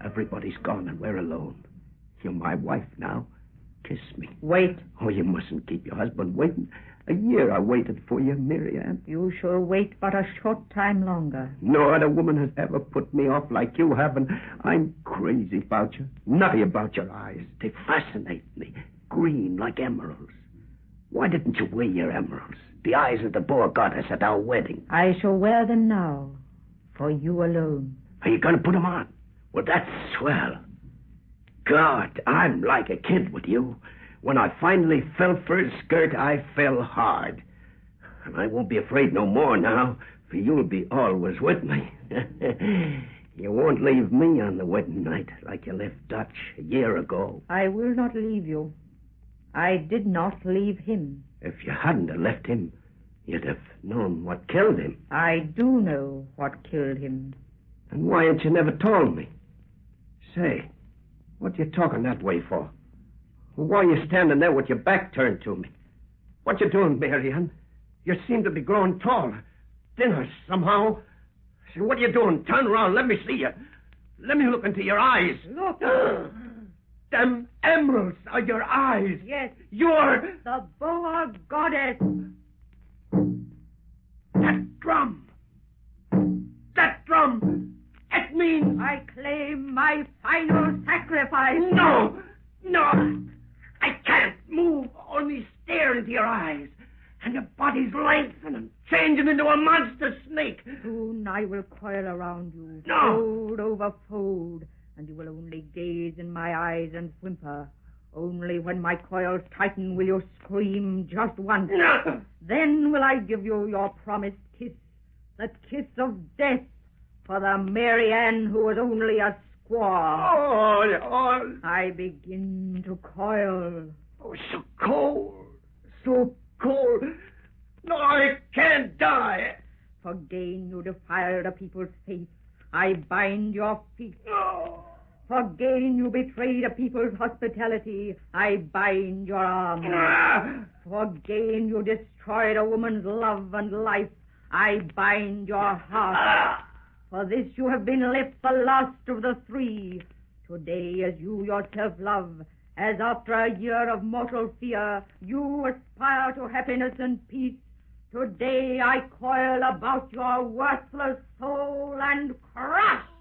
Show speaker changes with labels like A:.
A: Everybody's gone and we're alone. You're my wife now. Kiss me.
B: Wait.
A: Oh, you mustn't keep your husband waiting. A year I waited for you, Miriam.
B: You shall wait but a short time longer.
A: No other woman has ever put me off like you have, and I'm crazy about you. Nutty about your eyes. They fascinate me. Green like emeralds. Why didn't you wear your emeralds? The eyes of the Boer goddess at our wedding.
B: I shall wear them now, for you alone.
A: Are you going to put them on? Well, that's swell. God, I'm like a kid with you. When I finally fell for his skirt, I fell hard. And I won't be afraid no more now, for you'll be always with me. You won't leave me on the wedding night like you left Dutch a year ago.
B: I will not leave you. I did not leave him.
A: If you hadn't have left him, you'd have known what killed him.
B: I do know what killed him.
A: And why ain't you never told me? Say, what you talking that way for? Why are you standing there with your back turned to me? What you doing, Marianne? You seem to be growing taller, thinner somehow. Say, what are you doing? Turn around, let me see you. Let me look into your eyes.
B: Look.
A: Them emeralds are your eyes.
B: Yes.
A: You're...
B: The Boer goddess.
A: That drum. That drum. It means...
B: I claim my final sacrifice.
A: No. No. I can't move, only stare into your eyes. And your body's lengthening, changing into a monster snake.
B: Soon I will coil around you,
A: No.
B: fold over fold, and you will only gaze in my eyes and whimper. Only when my coils tighten will you scream just once.
A: No.
B: Then will I give you your promised kiss, the kiss of death, for the Mary Ann who was only a squaw.
A: Oh.
B: I begin to coil.
A: Oh, so cold. So cold. No, I can't die.
B: For gain you defiled a people's faith. I bind your feet.
A: No.
B: For gain you betrayed a people's hospitality. I bind your arms. For gain you destroyed a woman's love and life. I bind your heart. For this you have been left the last of the three. Today, as you yourself love, as after a year of mortal fear, you aspire to happiness and peace, today I coil about your worthless soul and crush